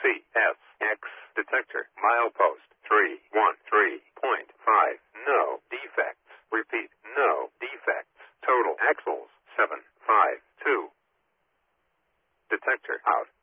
CSX detector. Milepost 313.5. No defects. Repeat, no defects. Total axles 752. Detector out.